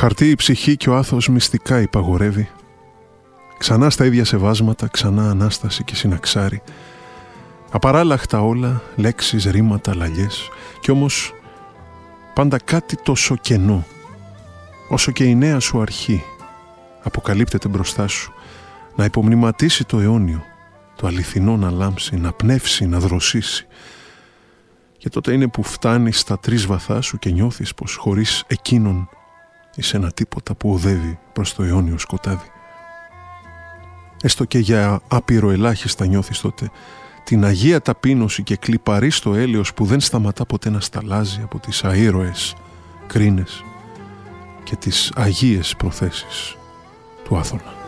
χαρτί η ψυχή και ο άθος μυστικά υπαγορεύει. Ξανά στα ίδια σεβάσματα, ξανά Ανάσταση και συναξάρι. Απαράλλαχτα όλα, λέξεις, ρήματα, λαλιές. Κι όμως πάντα κάτι τόσο κενό, όσο και η νέα σου αρχή, αποκαλύπτεται μπροστά σου, να υπομνηματίσει το αιώνιο, το αληθινό να λάμψει, να πνεύσει, να δροσίσει. Και τότε είναι που φτάνεις στα 3 βαθά σου και νιώθεις πως χωρίς εκείνον είσαι ένα τίποτα που οδεύει προς το αιώνιο σκοτάδι. Έστω και για άπειρο ελάχιστα νιώθεις τότε την αγία ταπείνωση και κλιπαρή στο έλεος που δεν σταματά ποτέ να σταλάζει από τις αήρωες κρίνες και τις αγίες προθέσεις του Άθωνα.